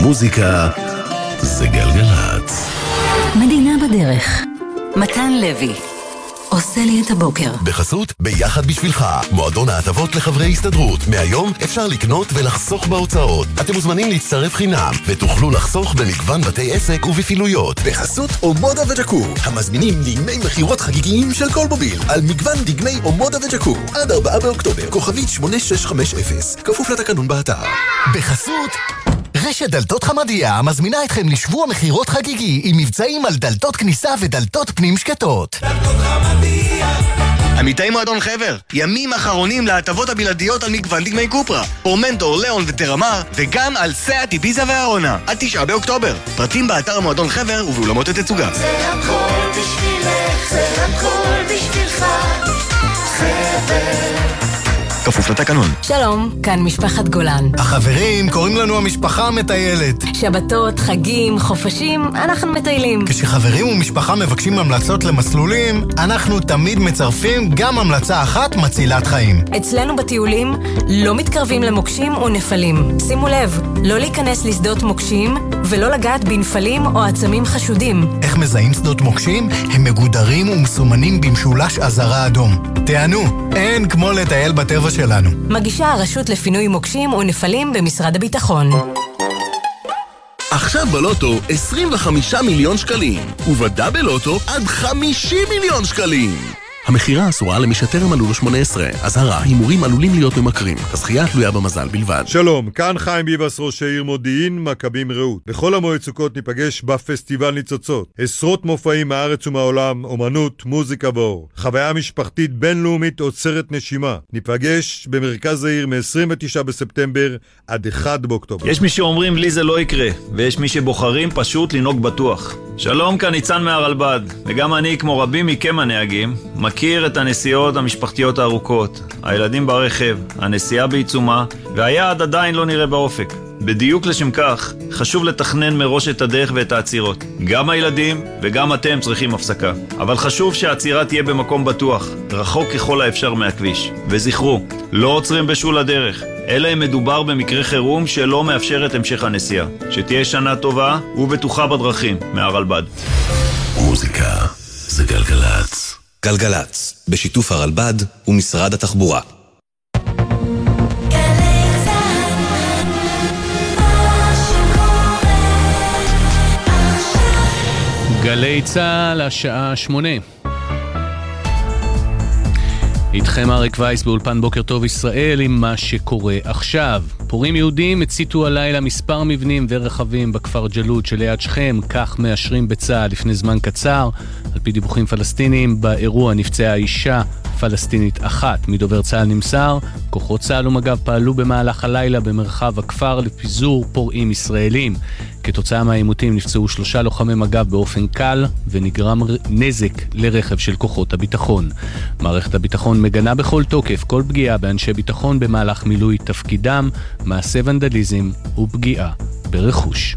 מוזיקה זה גלגלצ. מדינה בדרך. מתן לוי עושה לי את הבוקר. בחסות ביחד בשבילך, מועדון ההטבות לחברי הסתדרות. מהיום אפשר לקנות ולחסוך בהוצאות. אתם מוזמנים להצטרף חינם ותוכלו לחסוך במגוון בתי עסק ובפעילויות. בחסות אומודה וג'קו, המזמינים דגמי מחירות חגיגיים של כל מוביל על מגוון דגמי אומודה וג'קו עד 4 באוקטובר, כוכבית 8650, כפוף לתקנון באתר. בחסות רשת דלתות חמדיה מזמינה אתכם לשבוע מחירות חגיגי עם מבצעים על דלתות כניסה ודלתות פנים שקטות. דלתות חמדיה. עמיתי מועדון חבר, ימים אחרונים להטבות הבלעדיות על מגוון דגמי קופרה, פורמנטור, ליאון וטרמר, וגם על סאט, איביזה והעונה, עד 9 באוקטובר. פרטים באתר מועדון חבר ובאולמות התצוגה. זה הכל בשבילך, זה הכל בשבילך, חבר. כפוף לתקנון. שלום, כאן משפחת גולן. החברים קוראים לנו המשפחה המטיילת. שבתות, חגים, חופשים, אנחנו מטיילים. כשחברים ומשפחה מבקשים המלצות למסלולים, אנחנו תמיד מצרפים גם המלצה אחת מצילת חיים. אצלנו בטיולים לא מתקרבים למוקשים או נפלים. שימו לב, לא להיכנס לשדות מוקשים ולא לגעת בנפלים או עצמים חשודים. איך מזהים שדות מוקשים? הם מגודרים ומסומנים במשולש אזהרה אדום. תענו, אין כמו לטייל בטבע שלנו. מגישה הרשות לפינוי מוקשים ונפלים במשרד הביטחון. עכשיו בלוטו 25 מיליון שקלים, ובדאבל לוטו עד 50 מיליון שקלים. המחירה אסורה למי שטרם מלאו לו 18. אזהרה, הימורים עלולים להיות ממכרים. הזכייה תלויה במזל בלבד. שלום, כאן חיים ביבס, ראש העיר מודיעין, מכבים רעות. בכל המועד סוכות ניפגש בפסטיבל ניצוצות. עשרות מופעים מהארץ ומהעולם, אומנות, מוזיקה ואור. חוויה משפחתית בינלאומית עוצרת נשימה. ניפגש במרכז העיר מ-29 בספטמבר עד 1 באוקטובר. יש מי שאומרים לי זה לא יקרה, ויש מי שבוחרים פשוט לנהוג בטוח. שלום, כאן ניצן מהרלב"ד, וגם אני, כמו רבים מכם הנהגים, מכיר את הנסיעות המשפחתיות הארוכות, הילדים ברכב, הנסיעה בעיצומה, והיעד עדיין לא נראה באופק. בדיוק לשם כך, חשוב לתכנן מראש את הדרך ואת העצירות. גם הילדים וגם אתם צריכים הפסקה. אבל חשוב שהעצירה תהיה במקום בטוח, רחוק ככל האפשר מהכביש. וזכרו, לא עוצרים בשול הדרך, אלא אם מדובר במקרה חירום שלא מאפשר את המשך הנסיעה. שתהיה שנה טובה ובטוחה בדרכים, מהרלב"ד. מוזיקה זה גלגלצ. גלגלצ, בשיתוף הרלב"ד ומשרד התחבורה. גלי צהל, השעה 8. איתכם אריק וייס באולפן בוקר טוב ישראל עם מה שקורה עכשיו. פורעים יהודים הציתו הלילה מספר מבנים ורכבים בכפר ג'לוד שליד שכם, כך מאשרים בצה"ל לפני זמן קצר. על פי דיווחים פלסטינים, באירוע נפצעה אישה פלסטינית אחת. מדובר צה"ל נמסר, כוחות צה"ל ומג"ב פעלו במהלך הלילה במרחב הכפר לפיזור פורעים ישראלים. כתוצאה מהעימותים נפצעו 3 לוחמי מג"ב באופן קל ונגרם נזק לרכב של כוחות הביטחון. מערכת הביטחון מגנה בכל תוקף כל פגיעה באנשי ביטחון במהלך מילוי תפקידם, מעשה ונדליזם ופגיעה ברכוש.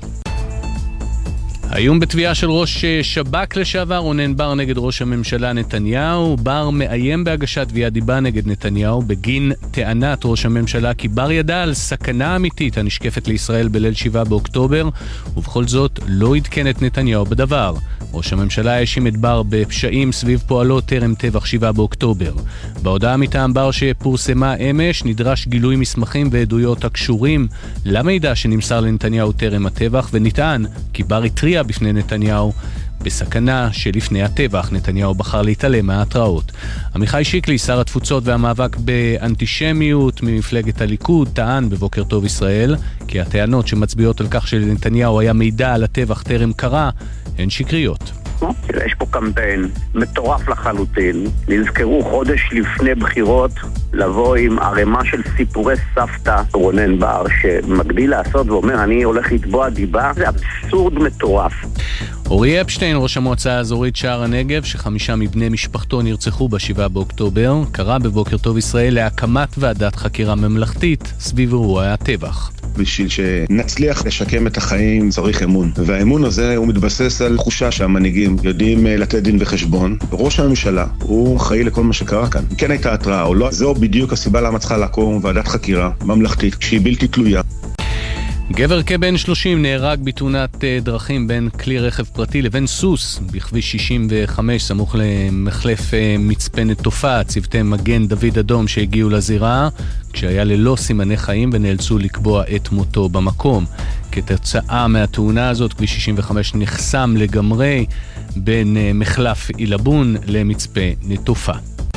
האיום בתביעה של ראש שב"כ לשעבר רונן בר נגד ראש הממשלה נתניהו. בר מאיים בהגשת תביעת דיבה נגד נתניהו בגין טענת ראש הממשלה כי בר ידע על סכנה אמיתית הנשקפת לישראל בליל 7 באוקטובר, ובכל זאת לא עדכן את נתניהו בדבר. ראש הממשלה האשים את בר בפשעים סביב פועלו טרם טבח 7 באוקטובר. בהודעה מטעם בר שפורסמה אמש נדרש גילוי מסמכים ועדויות הקשורים למידע שנמסר לנתניהו טרם הטבח, ונטען כי בר התריע בפני נתניהו בסכנה שלפני הטבח. נתניהו בחר להתעלם מההתראות. עמיחי שיקלי, שר התפוצות והמאבק באנטישמיות ממפלגת הליכוד, טען בבוקר טוב ישראל כי הטענות שמצביעות על כך שלנתניהו היה מידע על הטבח טרם קרה הן שקריות. יש פה קמפיין מטורף לחלוטין. נזכרו חודש לפני בחירות לבוא עם ערימה של סיפורי סבתא. רונן בר שמגדיל לעשות ואומר אני הולך לתבוע דיבה, זה אבסורד מטורף. אורי אפשטיין, ראש המועצה האזורית שער הנגב, ש5 מבני משפחתו נרצחו ב7 באוקטובר, קרא בבוקר טוב ישראל להקמת ועדת חקירה ממלכתית סביב אירוע הטבח. בשביל שנצליח לשקם את החיים צריך אמון, והאמון הזה הוא מתבסס על תחושה שהמנהיגים יודעים לתת דין וחשבון. ראש הממשלה הוא אחראי לכל מה שקרה כאן. כן הייתה התראה או לא, זו בדיוק הסיבה למה צריכה לקום ועדת חקירה ממלכתית כשהיא בלתי תלויה. גבר כבן 30 נהרג בתאונת דרכים בין כלי רכב פרטי לבין סוס בכביש 65 סמוך למחלף מצפה נטופה. צוותי מגן דוד אדום שהגיעו לזירה כשהיה ללא סימני חיים ונאלצו לקבוע את מותו במקום. כתוצאה מהתאונה הזאת כביש 65 נחסם לגמרי בין מחלף אילבון למצפה נטופה.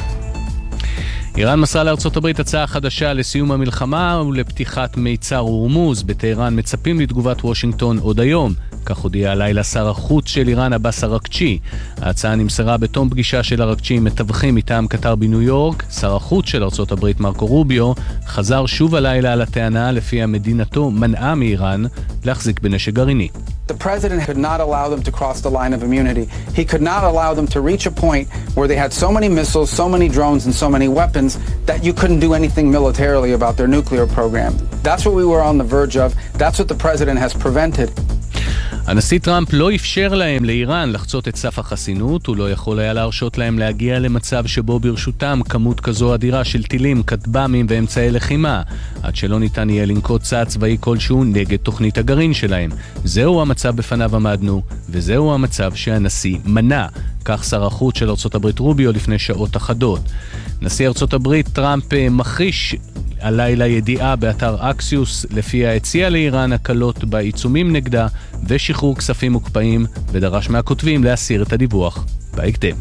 איראן מסרה לארצות הברית הצעה חדשה לסיום המלחמה ולפתיחת מיצר הורמוז. בטהרן מצפים לתגובת וושינגטון עוד היום. כך הודיע הלילה שר החוץ של איראן עבאס אראקצ'י. ההצעה נמסרה בתום פגישה של אראקצ'י עם מתווכים מטעם קטר בניו יורק. שר החוץ של ארצות הברית מרקו רוביו חזר שוב הלילה על הטענה לפיה מדינתו מנעה מאיראן להחזיק בנשק גרעיני. The president could not allow them to cross the line of immunity. He could not allow them to reach a point where they had so many missiles, so many drones, and so many weapons that you couldn't do anything militarily about their nuclear program. That's what we were on the verge of. That's what the president has prevented. הנשיא טראמפ לא אפשר להם לאיראן לחצות את סף החסינות, הוא לא יכול היה להרשות להם להגיע למצב שבו ברשותם כמות כזו אדירה של טילים, כטב"מים ואמצעי לחימה, עד שלא ניתן יהיה לנקוט צעד צבאי כלשהו נגד תוכנית הגרעין שלהם. זהו המצב בפניו עמדנו, וזהו המצב שהנשיא מנע. כך שר החוץ של ארצות הברית רוביו לפני שעות אחדות. נשיא ארצות הברית טראמפ מכחיש הלילה ידיעה באתר אקסיוס לפיה הציע לאיראן הקלות בעיצומים נגדה ושחרור כספים מוקפאים, ודרש מהכותבים להסיר את הדיווח בהקדם.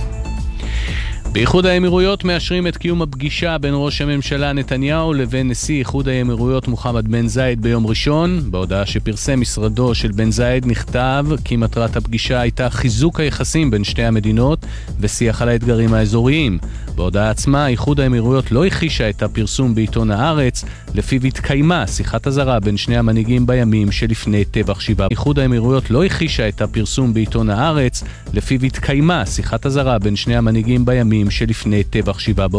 באיחוד האמירויות מאשרים את קיום הפגישה בין ראש הממשלה נתניהו לבין נשיא איחוד האמירויות מוחמד בן זאיד ביום ראשון. בהודעה שפרסם משרדו של בן זאיד נכתב כי מטרת הפגישה הייתה חיזוק היחסים בין שתי המדינות ושיח על האתגרים האזוריים. בהודעה עצמה איחוד האמירויות לא הכחישה את הפרסום בעיתון הארץ לפיו התקיימה שיחת אזהרה בין שני המנהיגים בימים שלפני טבח 7. איחוד האמירויות לא הכחישה את הפרסום בעיתון הארץ לפיו התקיימה שיחת אזהרה בין שני המנהיגים בימים שלפני טבח 7